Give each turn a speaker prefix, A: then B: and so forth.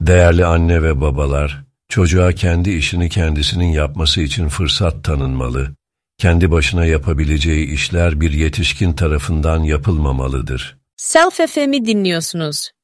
A: Değerli anne ve babalar, çocuğa kendi işini kendisinin yapması için fırsat tanınmalı. Kendi başına yapabileceği işler bir yetişkin tarafından yapılmamalıdır.
B: Self FM'i dinliyorsunuz.